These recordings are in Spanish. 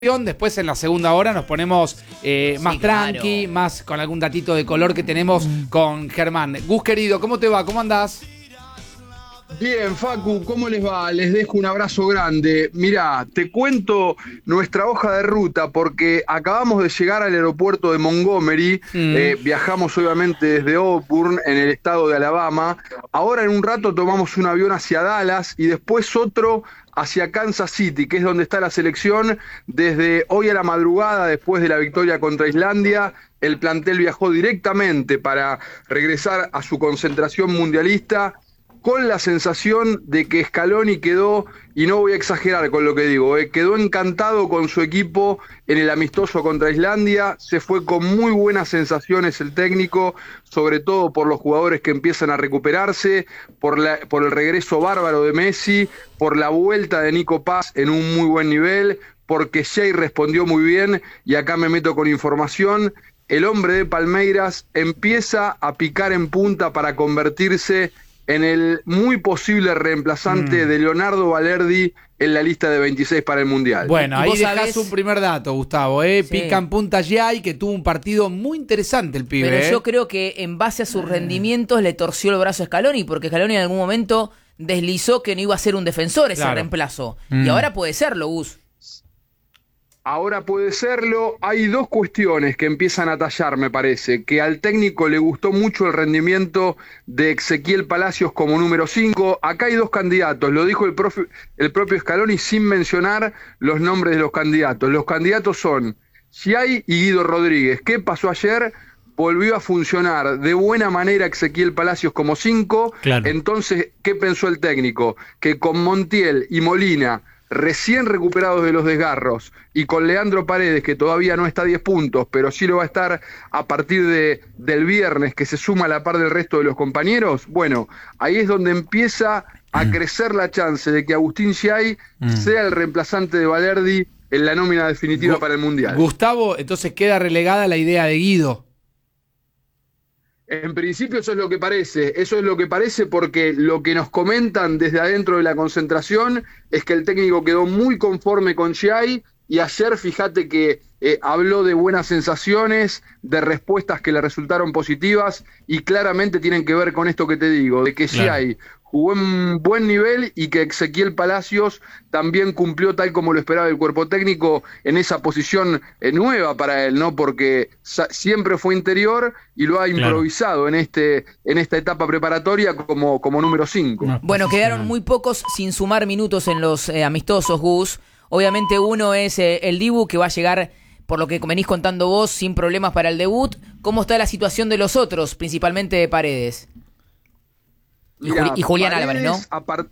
Después en la segunda hora nos ponemos más tranqui, claro, más con algún datito de color que tenemos con Germán. Gus querido, ¿cómo te va? ¿Cómo andás? Bien, Facu, ¿cómo les va? Les dejo un abrazo grande. Mirá, te cuento nuestra hoja de ruta porque acabamos de llegar al aeropuerto de Montgomery. Viajamos obviamente desde Auburn, en el estado de Alabama. Ahora en un rato tomamos un avión hacia Dallas y después otro hacia Kansas City, que es donde está la selección. Desde hoy a la madrugada, después de la victoria contra Islandia, el plantel viajó directamente para regresar a su concentración mundialista, con la sensación de que Scaloni quedó, y no voy a exagerar con lo que digo, quedó encantado con su equipo en el amistoso contra Islandia. Se fue con muy buenas sensaciones el técnico, sobre todo por los jugadores que empiezan a recuperarse, por el regreso bárbaro de Messi, por la vuelta de Nico Paz en un muy buen nivel, porque Shea respondió muy bien, y acá me meto con información. El hombre de Palmeiras empieza a picar en punta para convertirse en el muy posible reemplazante de Leonardo Balerdi en la lista de 26 para el Mundial. Bueno, ahí dejás un primer dato, Gustavo. Sí. Pica en punta ya, y que tuvo un partido muy interesante el pibe. Pero yo creo que en base a sus rendimientos le torció el brazo a Scaloni, porque Scaloni en algún momento deslizó que no iba a ser un defensor ese reemplazo. Y ahora puede serlo, Gus. Ahora puede serlo. Hay dos cuestiones que empiezan a tallar, me parece. Que al técnico le gustó mucho el rendimiento de Ezequiel Palacios como número 5. Acá hay dos candidatos, lo dijo el propio Scaloni sin mencionar los nombres de los candidatos. Los candidatos son Giai y Guido Rodríguez. ¿Qué pasó ayer? Volvió a funcionar de buena manera Ezequiel Palacios como 5. Claro. Entonces, ¿qué pensó el técnico? Que con Montiel y Molina, recién recuperados de los desgarros, y con Leandro Paredes, que todavía no está a 10 puntos, pero sí lo va a estar a partir del viernes, que se suma a la par del resto de los compañeros, bueno, ahí es donde empieza a crecer la chance de que Agustín Giai sea el reemplazante de Balerdi en la nómina definitiva para el Mundial. Gustavo, entonces queda relegada la idea de Guido. En principio eso es lo que parece porque lo que nos comentan desde adentro de la concentración es que el técnico quedó muy conforme con Giai, y ayer fíjate que habló de buenas sensaciones, de respuestas que le resultaron positivas, y claramente tienen que ver con esto que te digo, de que Giai jugó en buen nivel y que Ezequiel Palacios también cumplió tal como lo esperaba el cuerpo técnico en esa posición nueva para él, ¿no? Porque siempre fue interior y lo ha improvisado en esta etapa preparatoria como número 5. Bueno, quedaron muy pocos sin sumar minutos en los amistosos, Gus. Obviamente uno es el Dibu, que va a llegar, por lo que venís contando vos, sin problemas para el debut. ¿Cómo está la situación de los otros, principalmente de Paredes? Mirá, y Julián Paredes, Álvarez, ¿no?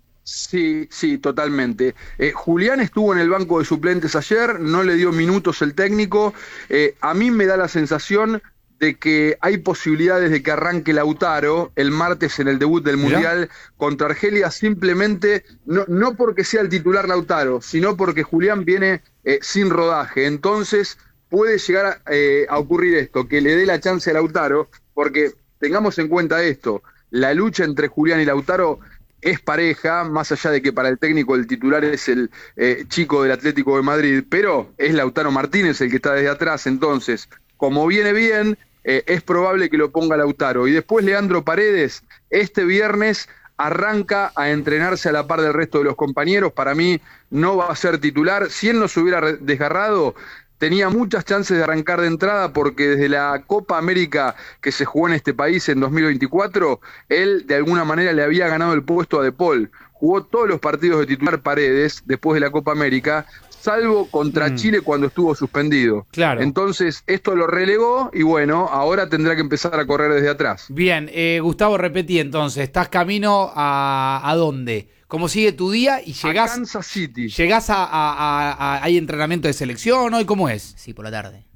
Sí, totalmente. Julián estuvo en el banco de suplentes ayer, no le dio minutos el técnico. A mí me da la sensación de que hay posibilidades de que arranque Lautaro el martes en el debut del Mundial contra Argelia, simplemente, no porque sea el titular Lautaro, sino porque Julián viene sin rodaje. Entonces puede llegar a ocurrir esto, que le dé la chance a Lautaro, porque tengamos en cuenta esto: la lucha entre Julián y Lautaro es pareja, más allá de que para el técnico el titular es el chico del Atlético de Madrid, pero es Lautaro Martínez el que está desde atrás. Entonces, como viene bien, es probable que lo ponga Lautaro. Y después Leandro Paredes, este viernes arranca a entrenarse a la par del resto de los compañeros. Para mí no va a ser titular. Si él no se hubiera desgarrado, tenía muchas chances de arrancar de entrada, porque desde la Copa América que se jugó en este país en 2024, él de alguna manera le había ganado el puesto a De Paul. Jugó todos los partidos de titular Paredes después de la Copa América, salvo contra Chile cuando estuvo suspendido. Claro. Entonces esto lo relegó y bueno, ahora tendrá que empezar a correr desde atrás. Bien, Gustavo, repetí entonces, ¿estás camino a dónde? ¿Cómo sigue tu día? Y llegás a Kansas City. ¿Llegás hay entrenamiento de selección hoy? ¿Cómo es? Sí, por la tarde.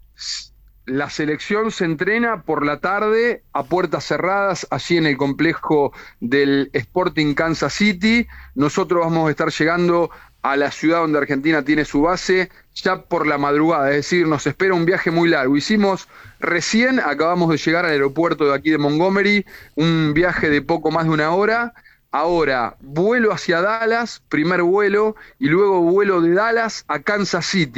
La selección se entrena por la tarde a puertas cerradas allí en el complejo del Sporting Kansas City. Nosotros vamos a estar llegando a la ciudad donde Argentina tiene su base ya por la madrugada, es decir, nos espera un viaje muy largo. Acabamos de llegar al aeropuerto de aquí de Montgomery, un viaje de poco más de una hora. Ahora, vuelo hacia Dallas, primer vuelo, y luego vuelo de Dallas a Kansas City.